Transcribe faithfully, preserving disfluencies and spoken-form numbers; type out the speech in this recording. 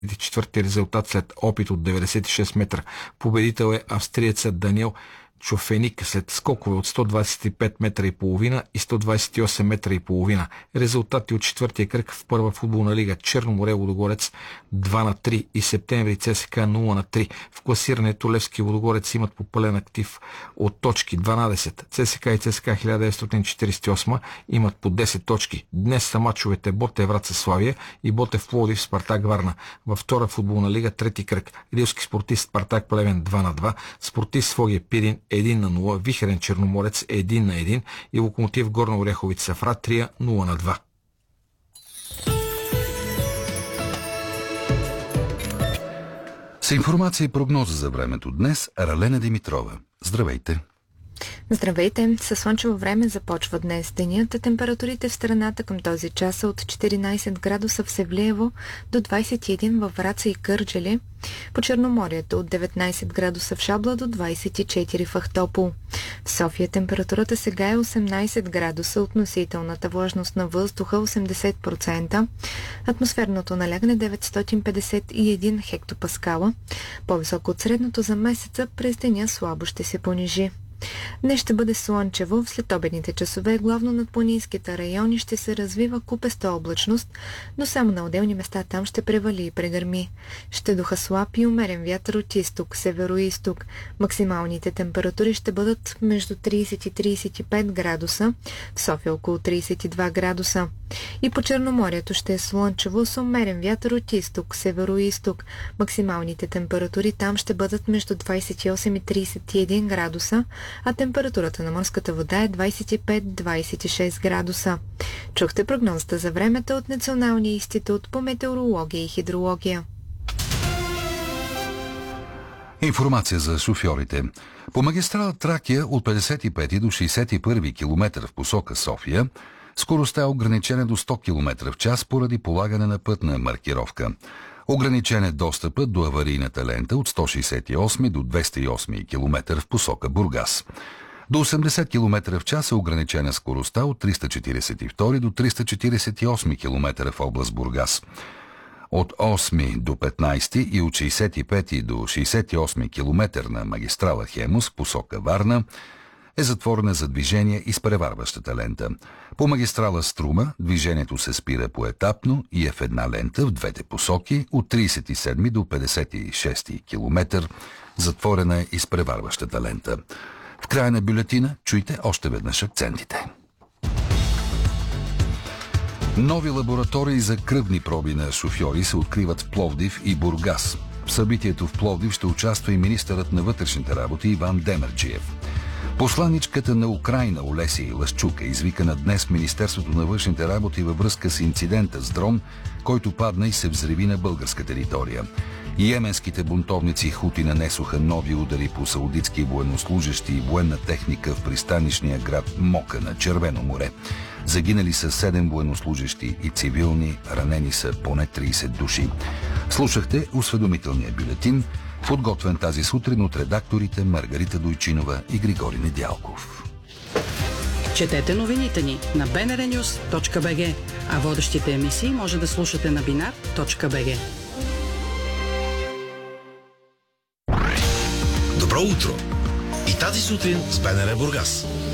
четвърти резултат след опит от деветдесет и шест метра. Победител е австриецът Даниел Чофеник след скокове от сто двадесет и пет метра и половина и сто двадесет и осем метра и половина. Резултати от четвъртия кръг в първа футболна лига: Черноморе Лудогорец два на три и Септември ЦСКА нула на три. В класирането Левски и Лудогорец имат по пълен актив от точки дванадесет. ЦСКА и ЦСКА хиляда деветстотин четиридесет и осма имат по десет точки. Днес са мачовете Ботев Враца Славия и Ботев Пловдив Спартак Варна. Във втора футболна лига трети кръг: Рилски Спортист Спартак Плевен два на два, Спортист Своге Пирин едно на нула, Вихрен Черноморец едно на едно и Локомотив Горна Оряховица Сафра три нула на два. С информация и прогноза за времето днес Ралена Димитрова. Здравейте! Здравейте! Със слънчево време започва днес денят. Температурите в страната към този час са от четиринадесет градуса в Севлиево до двадесет и един във Враца и Кърджали. По Черноморието от деветнадесет градуса в Шабла до двадесет и четири в Ахтопол. В София температурата сега е осемнадесет градуса, относителната влажност на въздуха осемдесет процента, атмосферното налягане деветстотин петдесет и един хектопаскала. По-високо от средното за месеца, през деня слабо ще се понижи. Днес ще бъде слънчево. В следобедните часове главно над планинските райони ще се развива купеста облачност, но само на отделни места там ще превали и прегърми. Ще духа слаб и умерен вятър от изток, северо-изток. Максималните температури ще бъдат между тридесет и тридесет и пет градуса, в София около тридесет и два градуса. И по Черноморието ще е слънчево с умерен вятър от изток, северо-изток. Максималните температури там ще бъдат между двадесет и осем и тридесет и един градуса, а температурата на морската вода е двадесет и пет до двадесет и шест градуса. Чухте прогнозата за времето от Националния институт по метеорология и хидрология. Информация за шофьорите. По магистрала Тракия от петдесет и пети до шейсет и първи километър в посока София скоростта е ограничена до сто километра в час поради полагане на пътна маркировка. Ограничен е достъпът до аварийната лента от сто шейсет и осми до двеста и осми километър в посока Бургас. До осемдесет километра в час е ограничена скоростта от триста четиридесет и втори до триста четиридесет и осми километър в област Бургас. От осми до петнадесети и от шейсет и пети до шейсет и осми километър на магистрала Хемус в посока Варна е затворена за движение изпреварващата лента. По магистрала Струма движението се спира поетапно и е в една лента в двете посоки от тридесет и седми до петдесет и шести километър. Затворена е изпреварващата лента. В края на бюлетина чуйте още веднъж акцентите. Нови лаборатории за кръвни проби на шофьори се откриват в Пловдив и Бургас. В събитието в Пловдив ще участва и министърът на вътрешните работи Иван Демерджиев. Посланичката на Украйна Олесия Лъщук е извикана днес в Министерството на външните работи във връзка с инцидента с дрон, който падна и се взриви на българска територия. Йеменските бунтовници хути нанесоха нови удари по саудитски военнослужещи и военна техника в пристанищния град Мока на Червено море. Загинали са седем военнослужещи и цивилни, ранени са поне тридесет души. Слушахте осведомителния бюлетин, подготвен тази сутрин от редакторите Маргарита Дойчинова и Григорий Недялков. Четете новините ни на би ен ар нюс точка би джи, а водещите емисии може да слушате на бинар точка би джи. Добро утро! И тази сутрин с БНР Бургас.